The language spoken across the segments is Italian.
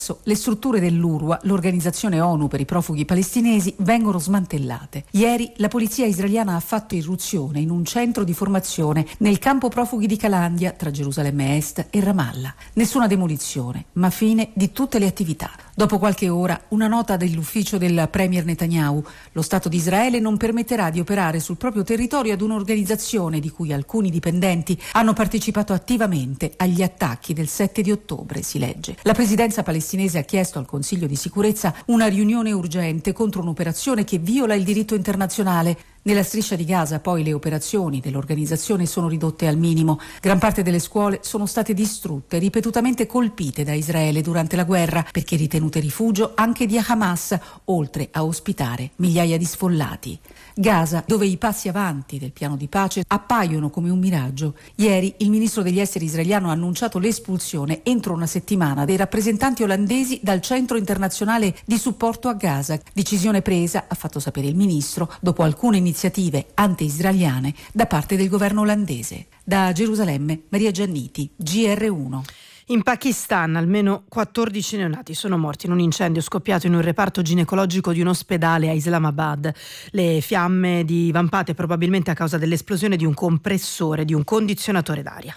Le strutture dell'UNRWA, l'organizzazione ONU per i profughi palestinesi, vengono smantellate. Ieri la polizia israeliana ha fatto irruzione in un centro di formazione nel campo profughi di Calandia, tra Gerusalemme Est e Ramallah. Nessuna demolizione, ma fine di tutte le attività. Dopo qualche ora, una nota dell'ufficio del premier Netanyahu: lo Stato di Israele non permetterà di operare sul proprio territorio ad un'organizzazione di cui alcuni dipendenti hanno partecipato attivamente agli attacchi del 7 di ottobre, si legge. La presidenza palestinese ha chiesto al Consiglio di sicurezza una riunione urgente contro un'operazione che viola il diritto internazionale. Nella striscia di Gaza poi le operazioni dell'organizzazione sono ridotte al minimo. Gran parte delle scuole sono state distrutte, ripetutamente colpite da Israele durante la guerra, perché ritenute rifugio anche di Hamas, oltre a ospitare migliaia di sfollati. Gaza, dove i passi avanti del piano di pace appaiono come un miraggio. Ieri il ministro degli esteri israeliano ha annunciato l'espulsione entro una settimana dei rappresentanti olandesi dal centro internazionale di supporto a Gaza. Decisione presa, ha fatto sapere il ministro, dopo alcune iniziative anti-israeliane da parte del governo olandese. Da Gerusalemme, Maria Gianniti, GR1. In Pakistan almeno 14 neonati sono morti in un incendio scoppiato in un reparto ginecologico di un ospedale a Islamabad. Le fiamme divampate probabilmente a causa dell'esplosione di un compressore di un condizionatore d'aria.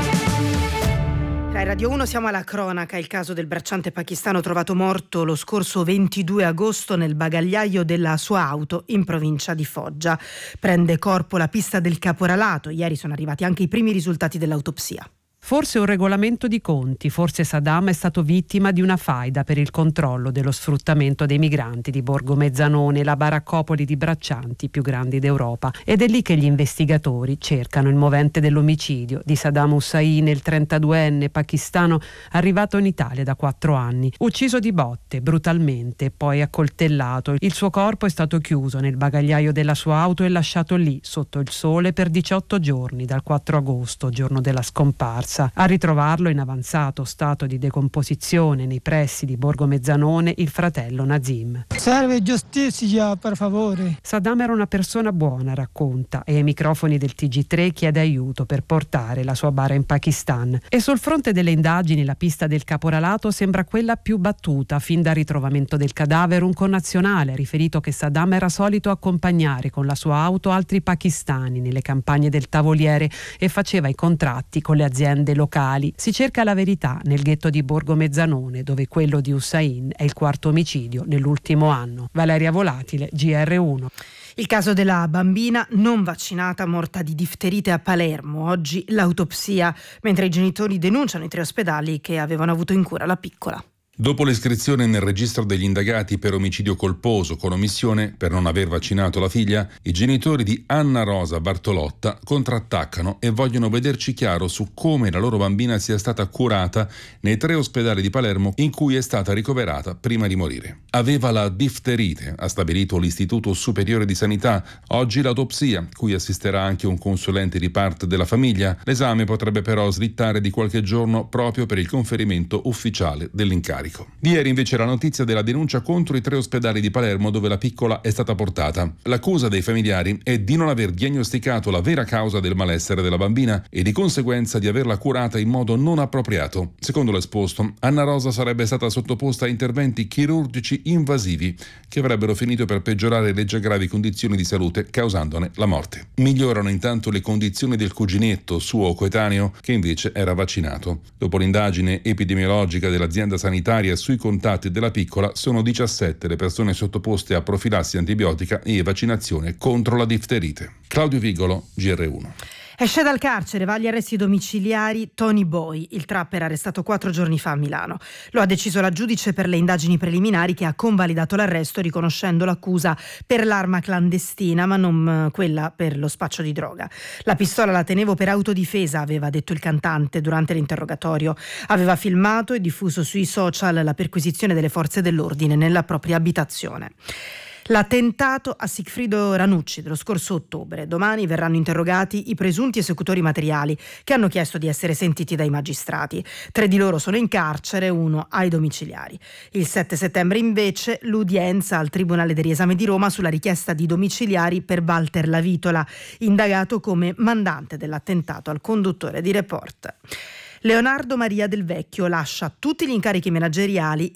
Rai Radio 1 siamo alla cronaca. Il caso del bracciante pakistano trovato morto lo scorso 22 agosto nel bagagliaio della sua auto in provincia di Foggia. Prende corpo la pista del caporalato. Ieri sono arrivati anche i primi risultati dell'autopsia. Forse un regolamento di conti, forse Saddam è stato vittima di una faida per il controllo dello sfruttamento dei migranti di Borgo Mezzanone, la baraccopoli di braccianti più grandi d'Europa. Ed è lì che gli investigatori cercano il movente dell'omicidio di Saddam Hussein, il 32enne pakistano arrivato in Italia da 4 anni, ucciso di botte, brutalmente, poi accoltellato. Il suo corpo è stato chiuso nel bagagliaio della sua auto e lasciato lì, sotto il sole, per 18 giorni, dal 4 agosto, giorno della scomparsa. A ritrovarlo in avanzato stato di decomposizione nei pressi di Borgo Mezzanone il fratello Nazim. Serve giustizia, per favore. Saddam era una persona buona, racconta, e ai microfoni del TG3 chiede aiuto per portare la sua bara in Pakistan. E sul fronte delle indagini la pista del caporalato sembra quella più battuta. Fin dal ritrovamento del cadavere un connazionale ha riferito che Saddam era solito accompagnare con la sua auto altri pakistani nelle campagne del Tavoliere e faceva i contratti con le aziende locali. Si cerca la verità nel ghetto di Borgo Mezzanone, dove quello di Hussein è il 4º omicidio nell'ultimo anno. Valeria Volatile, GR1. Il caso della bambina non vaccinata morta di difterite a Palermo. Oggi l'autopsia, mentre i genitori denunciano i 3 ospedali che avevano avuto in cura la piccola. Dopo l'iscrizione nel registro degli indagati per omicidio colposo con omissione per non aver vaccinato la figlia, i genitori di Anna Rosa Bartolotta contrattaccano e vogliono vederci chiaro su come la loro bambina sia stata curata nei 3 ospedali di Palermo in cui è stata ricoverata prima di morire. Aveva la difterite, ha stabilito l'Istituto Superiore di Sanità. Oggi l'autopsia, cui assisterà anche un consulente di parte della famiglia. L'esame potrebbe però slittare di qualche giorno proprio per il conferimento ufficiale dell'incarico. Di ieri invece la notizia della denuncia contro i 3 ospedali di Palermo dove la piccola è stata portata. L'accusa dei familiari è di non aver diagnosticato la vera causa del malessere della bambina e di conseguenza di averla curata in modo non appropriato. Secondo l'esposto, Anna Rosa sarebbe stata sottoposta a interventi chirurgici invasivi che avrebbero finito per peggiorare le già gravi condizioni di salute, causandone la morte. Migliorano intanto le condizioni del cuginetto, suo coetaneo, che invece era vaccinato. Dopo l'indagine epidemiologica dell'azienda sanitaria sui contatti della piccola, sono 17 le persone sottoposte a profilassi antibiotica e vaccinazione contro la difterite. Claudio Vigolo, GR1. Esce dal carcere, va agli arresti domiciliari Tony Boy, il trapper arrestato 4 giorni fa a Milano. Lo ha deciso la giudice per le indagini preliminari che ha convalidato l'arresto riconoscendo l'accusa per l'arma clandestina ma non quella per lo spaccio di droga. La pistola la tenevo per autodifesa, aveva detto il cantante durante l'interrogatorio. Aveva filmato e diffuso sui social la perquisizione delle forze dell'ordine nella propria abitazione. L'attentato a Sigfrido Ranucci dello scorso ottobre. Domani verranno interrogati i presunti esecutori materiali che hanno chiesto di essere sentiti dai magistrati. 3 di loro sono in carcere, 1 ai domiciliari. Il 7 settembre invece l'udienza al Tribunale del Riesame di Roma sulla richiesta di domiciliari per Walter Lavitola, indagato come mandante dell'attentato al conduttore di Report. Leonardo Maria Del Vecchio lascia tutti gli incarichi manageriali